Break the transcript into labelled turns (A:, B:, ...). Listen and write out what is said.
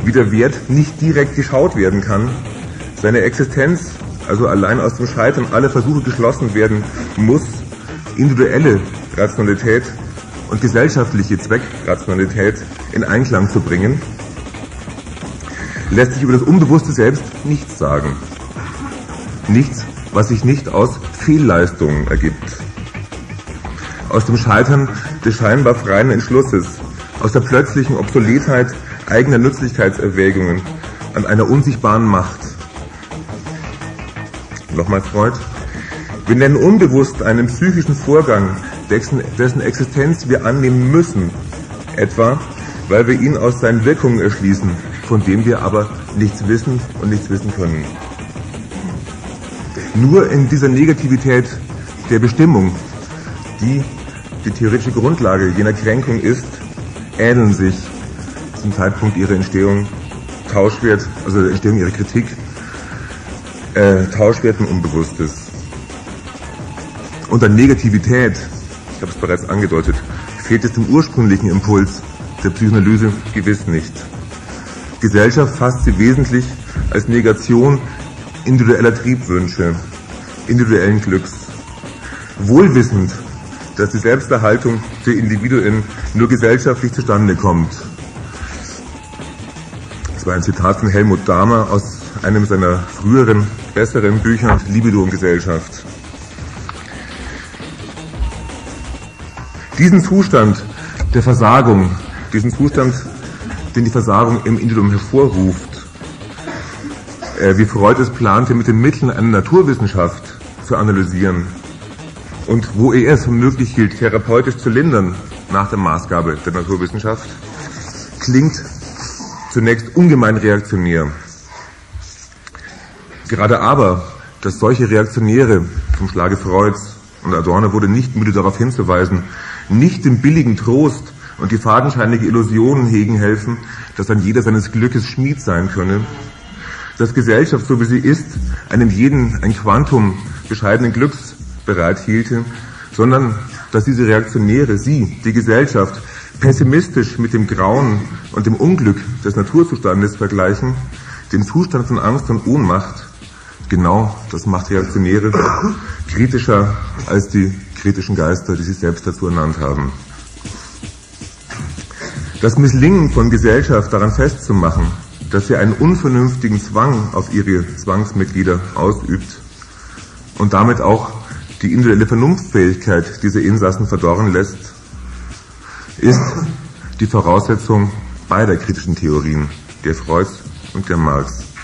A: wie der Wert nicht direkt geschaut werden kann, seine Existenz, also allein aus dem Scheitern aller Versuche geschlossen werden muss, individuelle Rationalität und gesellschaftliche Zweckrationalität in Einklang zu bringen, lässt sich über das Unbewusste selbst nichts sagen. Nichts, was sich nicht aus Fehlleistungen ergibt. Aus dem Scheitern des scheinbar freien Entschlusses, aus der plötzlichen Obsoletheit eigener Nützlichkeitserwägungen an einer unsichtbaren Macht. Nochmal Freud. Wir nennen unbewusst einen psychischen Vorgang, dessen Existenz wir annehmen müssen, etwa weil wir ihn aus seinen Wirkungen erschließen, von dem wir aber nichts wissen und nichts wissen können. Nur in dieser Negativität der Bestimmung, die die theoretische Grundlage jener Kränkung ist, ähneln sich zum Zeitpunkt ihrer Entstehung Tauschwert, also der Entstehung ihrer Kritik, Tauschwert und Unbewusstes. Und an Negativität, ich habe es bereits angedeutet, fehlt es dem ursprünglichen Impuls der Psychoanalyse gewiss nicht. Gesellschaft fasst sie wesentlich als Negation individueller Triebwünsche, individuellen Glücks. Wohlwissend, dass die Selbsterhaltung der Individuen nur gesellschaftlich zustande kommt. Das war ein Zitat von Helmut Dahmer aus einem seiner früheren, besseren Bücher, Libido und Gesellschaft. Diesen Zustand der Versagung, diesen Zustand, den die Versagung im Individuum hervorruft, wie Freud es plante, mit den Mitteln einer Naturwissenschaft zu analysieren und wo er es für möglich hielt, therapeutisch zu lindern nach der Maßgabe der Naturwissenschaft, klingt zunächst ungemein reaktionär. Gerade aber, dass solche Reaktionäre vom Schlage Freuds und Adorno wurde nicht müde darauf hinzuweisen, nicht den billigen Trost und die fadenscheinige Illusionen hegen helfen, dass dann jeder seines Glückes Schmied sein könne, dass Gesellschaft, so wie sie ist, einem jeden ein Quantum bescheidenen Glücks bereithielte, sondern dass diese Reaktionäre, sie, die Gesellschaft, pessimistisch mit dem Grauen und dem Unglück des Naturzustandes vergleichen, den Zustand von Angst und Ohnmacht. Genau, das macht Reaktionäre kritischer als die kritischen Geister, die sich selbst dazu ernannt haben. Das Misslingen von Gesellschaft daran festzumachen, dass sie einen unvernünftigen Zwang auf ihre Zwangsmitglieder ausübt und damit auch die individuelle Vernunftfähigkeit dieser Insassen verdorren lässt, ist die Voraussetzung beider kritischen Theorien, der Freuds und der Marx.